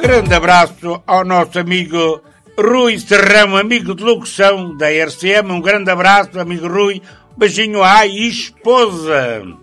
Grande abraço ao nosso amigo Rui Serrão, amigo de locução da RCM. Um grande abraço, amigo Rui. Beijinho à esposa.